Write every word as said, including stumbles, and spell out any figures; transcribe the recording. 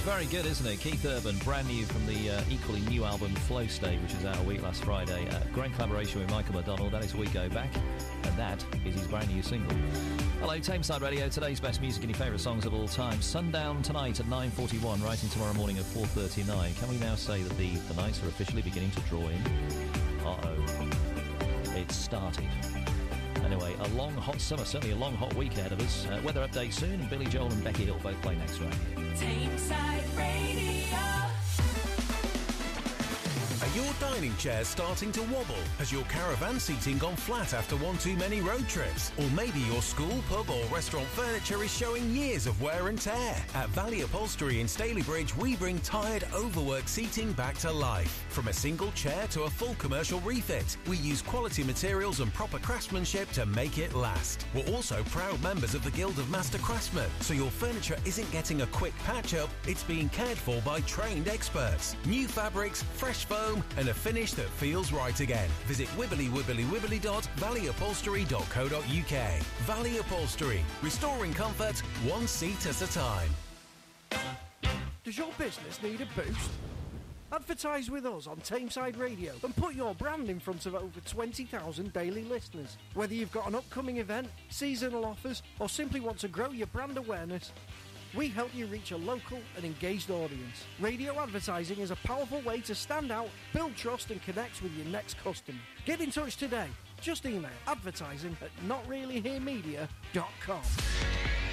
very good, isn't it? Keith Urban, brand new from the uh, equally new album Flow State, which is out a week last Friday. Uh, great collaboration with Michael McDonald. That is a week go back, and that is his brand new single. Hello, Tameside Radio. Today's best music and your favourite songs of all time. Sundown tonight at nine forty-one, writing tomorrow morning at four thirty-nine. Can we now say that the, the nights are officially beginning to draw in? Uh-oh. It's started. Anyway, a long, hot summer, certainly a long, hot week ahead of us. Uh, weather update soon, and Billy Joel and Becky Hill both play next right here. Tameside Radio. Are your dining chairs starting to wobble? Has your caravan seating gone flat after one too many road trips? Or maybe your school, pub or restaurant furniture is showing years of wear and tear? At Valley Upholstery in Stalybridge, we bring tired, overworked seating back to life. From a single chair to a full commercial refit, we use quality materials and proper craftsmanship to make it last. We're also proud members of the Guild of Master Craftsmen, so your furniture isn't getting a quick patch-up, it's being cared for by trained experts. New fabrics, fresh foam, and a finish that feels right again. Visit wibbly wibbly wibbly dot valley upholstery dot co dot uk. Valley Upholstery, restoring comfort one seat at a time. Does your business need a boost? Advertise with us on Tameside Radio and put your brand in front of over twenty thousand daily listeners. Whether you've got an upcoming event, seasonal offers, or simply want to grow your brand awareness, we help you reach a local and engaged audience. Radio advertising is a powerful way to stand out, build trust and connect with your next customer. Get in touch today. Just email advertising at not really here media dot com.